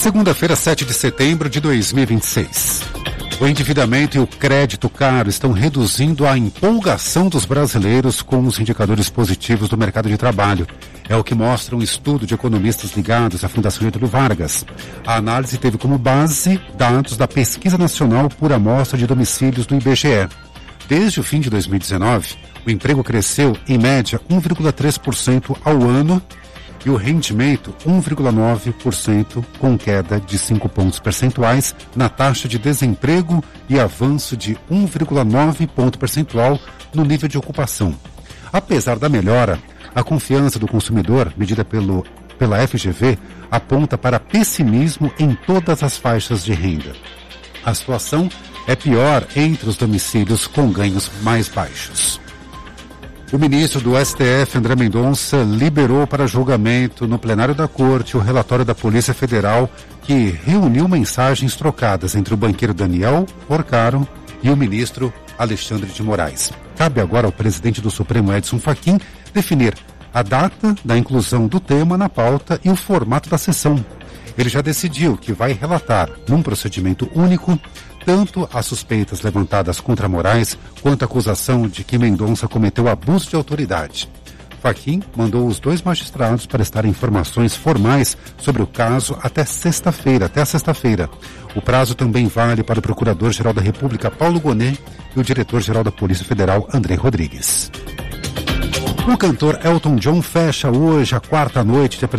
Segunda-feira, 7 de setembro de 2026. O endividamento e o crédito caro estão reduzindo a empolgação dos brasileiros com os indicadores positivos do mercado de trabalho. É o que mostra um estudo de economistas ligados à Fundação Getúlio Vargas. A análise teve como base dados da Pesquisa Nacional por Amostra de Domicílios do IBGE. Desde o fim de 2019, o emprego cresceu em média 1,3% ao ano e o rendimento 1,9%, com queda de 5 pontos percentuais na taxa de desemprego e avanço de 1,9 ponto percentual no nível de ocupação. Apesar da melhora, a confiança do consumidor, medida pela FGV, aponta para pessimismo em todas as faixas de renda. A situação é pior entre os domicílios com ganhos mais baixos. O ministro do STF, André Mendonça, liberou para julgamento no plenário da Corte o relatório da Polícia Federal que reuniu mensagens trocadas entre o banqueiro Daniel Porcaro e o ministro Alexandre de Moraes. Cabe agora ao presidente do Supremo, Edson Fachin, definir a data da inclusão do tema na pauta e o formato da sessão. Ele já decidiu que vai relatar, num procedimento único, tanto as suspeitas levantadas contra Moraes quanto a acusação de que Mendonça cometeu abuso de autoridade. Fachin mandou os dois magistrados prestarem informações formais sobre o caso até a sexta-feira. O prazo também vale para o Procurador-Geral da República, Paulo Gonet, e o Diretor-Geral da Polícia Federal, André Rodrigues. O cantor Elton John fecha hoje a quarta noite de apresentação